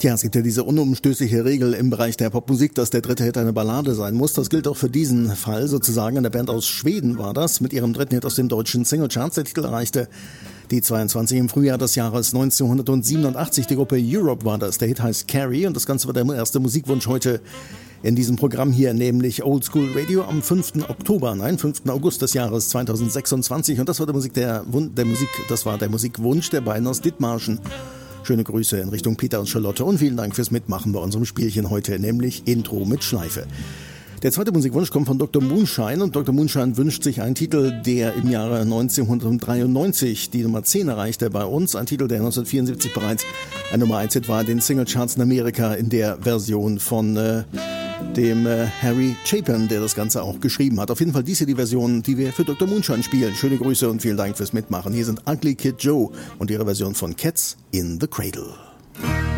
Ja, es gibt ja diese unumstößliche Regel im Bereich der Popmusik, dass der dritte Hit eine Ballade sein muss. Das gilt auch für diesen Fall sozusagen. Eine Band aus Schweden war das. Mit ihrem dritten Hit aus dem deutschen Singlecharts. Der Titel erreichte die 22 im Frühjahr des Jahres 1987. Die Gruppe Europe war das. Der Hit heißt Carrie und das Ganze war der erste Musikwunsch heute in diesem Programm hier, nämlich Old School Radio am 5. August des Jahres 2026. Und das war der Musikwunsch der beiden aus Dithmarschen. Schöne Grüße in Richtung Peter und Charlotte und vielen Dank fürs Mitmachen bei unserem Spielchen heute, nämlich Intro mit Schleife. Der zweite Musikwunsch kommt von Dr. Moonshine und Dr. Moonshine wünscht sich einen Titel, der im Jahre 1993 die Nummer 10 erreichte bei uns. Ein Titel, der 1974 bereits ein Nummer 1 Hit war in den Singlecharts in Amerika in der Version von dem Harry Chapin, der das Ganze auch geschrieben hat. Auf jeden Fall dies hier die Version, die wir für Dr. Moonshine spielen. Schöne Grüße und vielen Dank fürs Mitmachen. Hier sind Ugly Kid Joe und ihre Version von Cats in the Cradle.